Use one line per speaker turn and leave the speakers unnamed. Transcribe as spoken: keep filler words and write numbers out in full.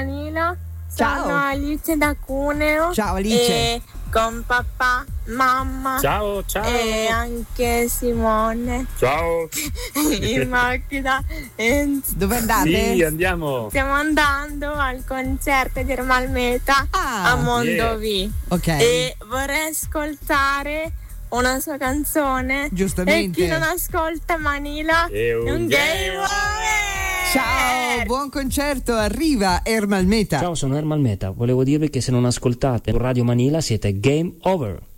Manila.
Ciao.
Sono Alice da Cuneo.
Ciao Alice.
E con papà, mamma.
Ciao, ciao.
E anche Simone.
Ciao.
In macchina. E
Dove andate?
Sì, andiamo.
stiamo andando al concerto di Ermal Meta
Ah,
a Mondovì.
ok.
E vorrei ascoltare una sua canzone.
Giustamente.
E chi non ascolta Manila
È un
è un
game
game over.
Ciao, buon concerto, arriva Ermal Meta.
Ciao, sono Ermal Meta. Volevo dirvi che se non ascoltate Radio Manila siete game over.